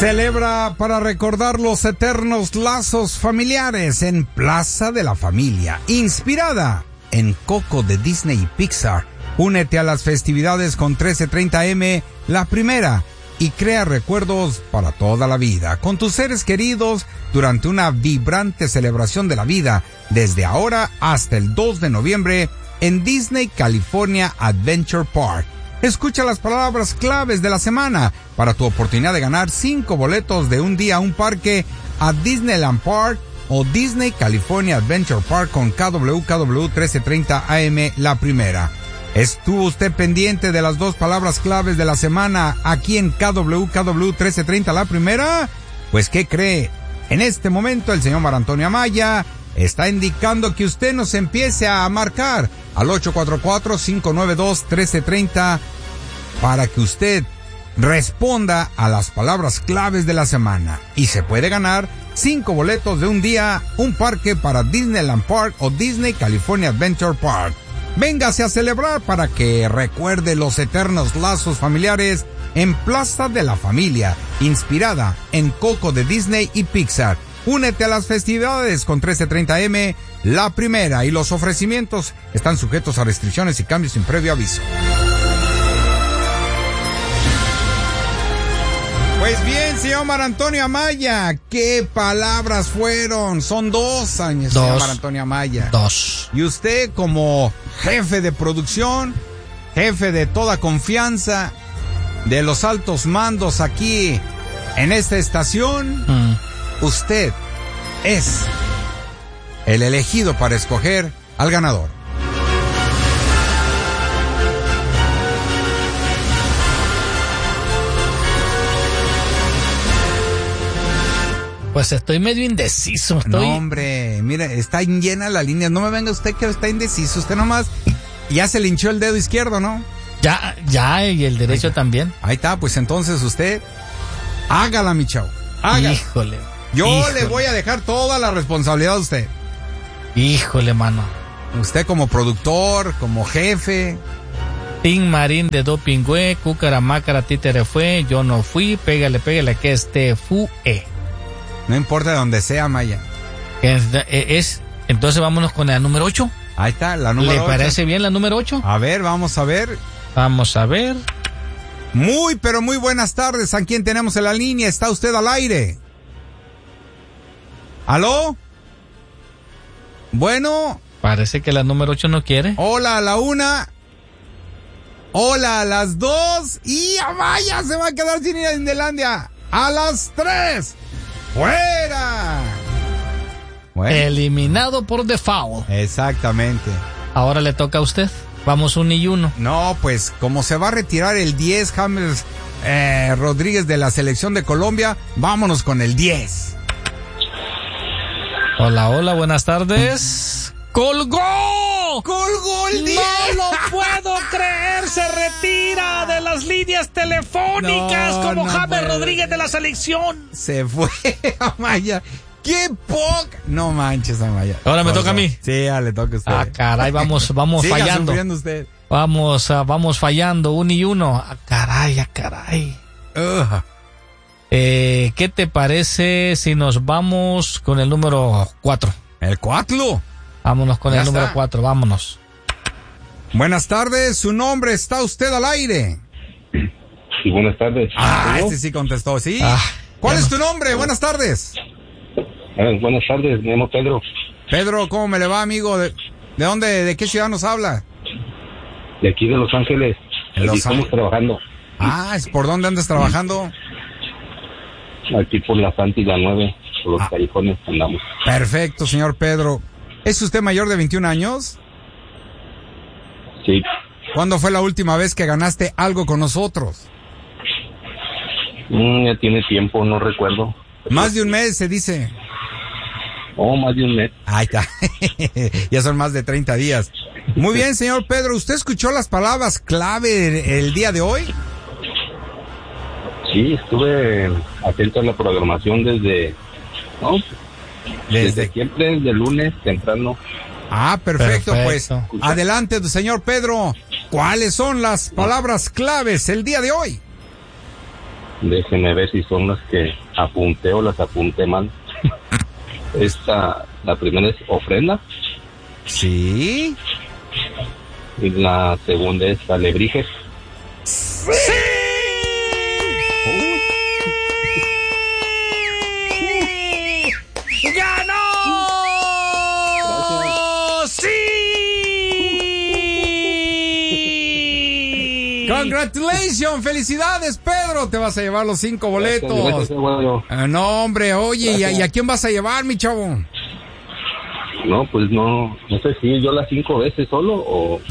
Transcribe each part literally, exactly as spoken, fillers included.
Celebra para recordar los eternos lazos familiares en Plaza de la Familia, inspirada en Coco de Disney y Pixar. Únete a las festividades con trece treinta eme, la primera, y crea recuerdos para toda la vida con tus seres queridos durante una vibrante celebración de la vida desde ahora hasta el dos de noviembre en Disney California Adventure Park. Escucha las palabras claves de la semana para tu oportunidad de ganar cinco boletos de un día a un parque a Disneyland Park o Disney California Adventure Park con K W K W trece treinta A M la primera. ¿Estuvo usted pendiente de las dos palabras claves de la semana aquí en K W K W trece treinta la primera? Pues ¿qué cree? En este momento el señor Mar Antonio Amaya está indicando que usted nos empiece a marcar al ocho cuatro cuatro, cinco nueve dos, uno tres tres cero para que usted responda a las palabras claves de la semana y se puede ganar cinco boletos de un día, un parque para Disneyland Park o Disney California Adventure Park. Véngase a celebrar para que recuerde los eternos lazos familiares en Plaza de la Familia, inspirada en Coco de Disney y Pixar. Únete a las festividades con trece treinta eme, la primera, y los ofrecimientos están sujetos a restricciones y cambios sin previo aviso. Pues bien, señor Mar Antonio Amaya, ¿qué palabras fueron? Son dos años, dos, señor Mar Antonio Amaya. Dos. Y usted como jefe de producción, jefe de toda confianza, de los altos mandos aquí en esta estación, mm. usted es el elegido para escoger al ganador. Pues estoy medio indeciso. Estoy... No, hombre, mire, está llena la línea. No me venga usted que está indeciso. Usted nomás ya se le hinchó el dedo izquierdo, ¿no? Ya, ya, y el derecho ahí también. Ahí está, pues entonces usted hágala, mi chavo. Hágala. Híjole. Yo híjole. le voy a dejar toda la responsabilidad a usted. Híjole, mano. Usted como productor, como jefe. Tim Marín de Dopingüe, Cúcara Mácara Títere fue, yo no fui, pégale, pégale que este fue. No importa de donde sea, Maya. Es, es, entonces vámonos con la número ocho. Ahí está, la número ocho. ¿Le parece bien la número ocho? A ver, vamos a ver. Vamos a ver. Muy, pero muy buenas tardes. ¿A quién tenemos en la línea? ¿Está usted al aire? ¿Aló? Bueno. Parece que la número ocho no quiere. Hola a la una. Hola a las dos. Y Amaya se va a quedar sin ir a Disneylandia. A las tres. ¡Fuera! Bueno. Eliminado por default. Exactamente. Ahora le toca a usted. Vamos uno y uno. No, pues como se va a retirar el diez, James eh, Rodríguez de la selección de Colombia, vámonos con el diez. Hola, hola, buenas tardes. ¡Colgó! ¡Colgó el diez! ¡No lo puedo creer! ¡Se retira de las líneas telefónicas no, como no James puede. Rodríguez de la selección! Se fue, Amaya. ¡Qué poca! No manches, Amaya. Ahora me toca a mí. Sí, ya le toca a usted. Ah, caray, vamos, vamos Siga fallando. sufriendo usted. Vamos, uh, vamos fallando, uno y uno. Ah, caray, ah, caray. Uh. Eh, ¿Qué te parece si nos vamos con el número cuatro? ¿El cuatro? Vámonos con ya el está. número cuatro, vámonos. Buenas tardes, su nombre, ¿está usted al aire? Sí, buenas tardes. Ah, este sí contestó, ¿sí? Ah, ¿Cuál es no. tu nombre? Buenas tardes. Eh, buenas tardes, me llamo Pedro. Pedro, ¿cómo me le va, amigo? ¿De, de dónde, de qué ciudad nos habla? De aquí de Los Ángeles. En Aquí Los estamos Ángeles. trabajando. Ah, ¿es por dónde andas trabajando? Aquí por la Santa y la nueve, por los Ah. callejones andamos. Perfecto, señor Pedro. ¿Es usted mayor de veintiún años? Sí. ¿Cuándo fue la última vez que ganaste algo con nosotros? Mm, ya tiene tiempo, no recuerdo. Más de un mes, se dice. Oh, más de un mes. Ahí está. Ya son más de treinta días. Muy bien, señor Pedro. ¿Usted escuchó las palabras clave el día de hoy? Sí, estuve atento a la programación desde... ¿no? Desde, desde siempre, desde lunes, temprano. Ah, perfecto, Perfecto. pues. Adelante, señor Pedro. ¿Cuáles son las palabras claves el día de hoy? Déjenme ver si son las que apunté o las apunté mal. Esta, la primera es ofrenda. Sí. Y la segunda es alebrijes. ¡Sí! ¡Ganó! Gracias. ¡Sí! Congratulations, felicidades, Pedro. Te vas a llevar los cinco boletos. Gracias, gracias, bueno. Ah, no, hombre, oye, ¿y a, ¿y a quién vas a llevar, mi chavo? No, pues no, no sé si yo las cinco veces solo o...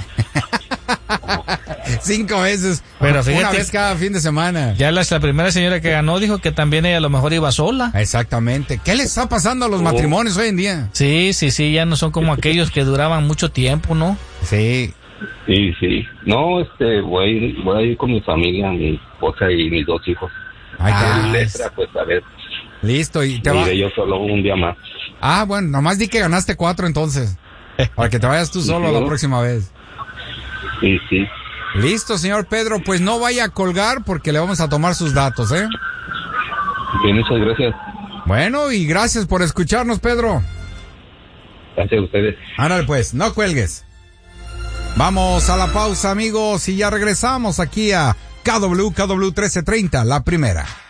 Cinco veces. Pero fíjate, una vez cada fin de semana. Ya la, la primera señora que ganó dijo que también ella a lo mejor iba sola. Exactamente. ¿Qué le está pasando a los Oh. matrimonios hoy en día? Sí, sí, sí, ya no son como aquellos que duraban mucho tiempo, ¿no? Sí. Sí, sí. No, este, voy a ir, voy a ir con mi familia, mi esposa y mis dos hijos. Ay, Ah, qué- letra, pues a ver, Listo, y te va. iré yo solo un día más. Ah, bueno, nomás di que ganaste cuatro entonces. Para que te vayas tú solo la próxima vez. Sí, sí. Listo, señor Pedro, pues no vaya a colgar porque le vamos a tomar sus datos, ¿eh? Bien, muchas gracias. Bueno, y gracias por escucharnos, Pedro. Gracias a ustedes. Ándale pues, no cuelgues. Vamos a la pausa, amigos, y ya regresamos aquí a K W K W trece treinta, la primera.